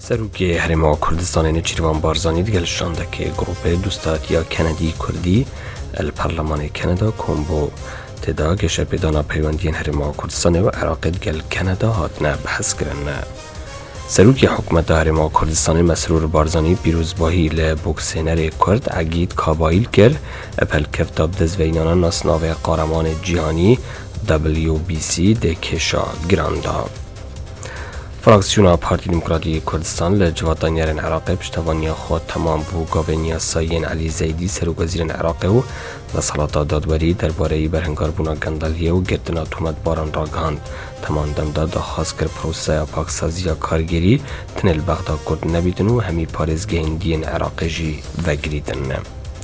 سروکی هرما کردستان نچیروان بارزانی دگلشانده که گروه دوستاتیا کندی کردی الپارلمان کانادا کومبو تدا گشه پیدانا پیوندین هرما کردستان و عراق دگل کانادا هاتنه بحث کرنه. سروکی حکومت هرما کردستان مسرور بارزانی پیروزباهی لبوکسینر کرد عگید کابایل کرد اپل کفتاب دزوینانا ناسناوه قارمان جهانی WBC دکشا گراندا. فراکسیون پارتی دموکراتی کردستان لجواتانیان عراق پشتوانی خود تمام بو گاوینیا ساین علی زیدی سروک وزیر عراق و وصلات دادوری درباره برهنگار بونا گندالیه و گردنا تومت باران را گاند تمام دمداد خاص کر پروسه پاکسازی کارگیری تنل بغداد کرد نبیدن و همی پارزگین دین عراق جی وگریدن.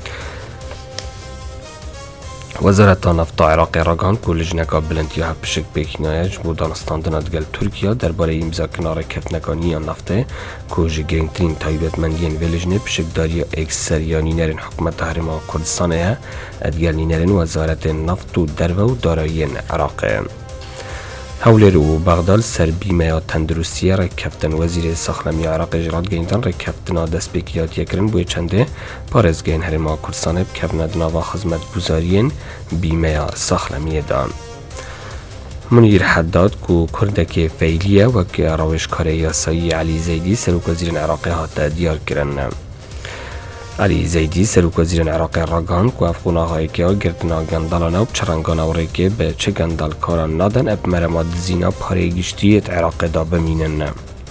وزارت نفت عراق راگان که لجنه بلندیه بشک بکنایش بود دانستاندن ادگل ترکیه درباره امضا کنار کتنگانی نفته که جگرینگترین تایبەتمەندیان و لجنه بشک داری اکثریان نینرین حکومت هرما کردستانه ادگل نینرین وزارت نفت و درو و دارایی عراق. هولر و بغداد سر بیمه تندرستی را کفتن وزیر ساخنمی عراق اجرات گیندن را کفتن دست بکیات یکرن بوی چنده پارزگین هرما کردستانه بکفند نوا خدمت گزارین بیمه ساخنمی دان. منیر حداد کو کردک فعلیه و که روشکار یاسایی علی زیدی سروک وزیر عراق هات دیار کرن. علی زیدی سروک وزیر عراق راگان که افغان‌های که گردنا گندالانه و چرنگانه که به چه گندال کاران نادن اب مرماد زینا پارهگیشتیت عراق دا بمینن.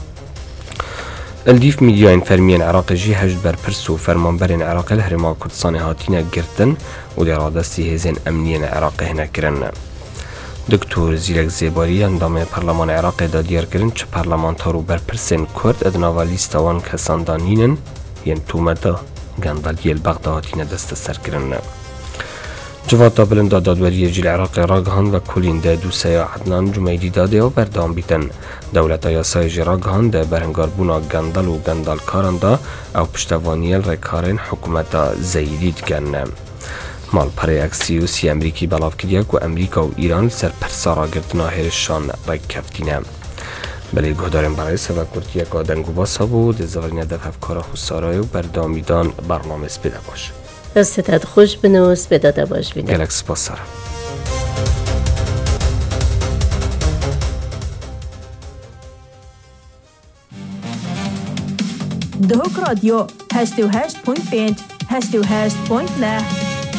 الدیف میدیا انفرمیان عراق جی هجد بر پرس و فرمانبرین عراق الهرما کردستان هاتینه گردن و در عادستی هزین امنین عراق هنه کرن. دکتر زیرک زیباری اندام پارلمان عراق دا دیار کرن چه پارلمانتارو بر پرسین کرد ادناوا لیستوان کسان دانینن ین تومتا گندالیل بغدادی ندست سر کرنه. جوات بلند دادوری جیل عراق راگهان و کلین ده دو سیا عدنان جمعیدی داده و بردام بیتن. دولت یاسای راگهان ده برهنگار بونا گندال و گندال کاران دا او پشتوانیل رکارین حکومت زیدید گنه. مال پره اکسیوسی امریکی بلاف کدیک و امریکا و ایران سر پرسارا گردنا هرشان رکفتینه. بله گهدارم برای سوا کرتیه که دنگو باسا بود زوارین دف افکار خسارای و بردامیدان برنامه سپیده باش دستت خوش بنوس بداده باش بیده گلکس باسارم دهوک رادیو 88.5 88.9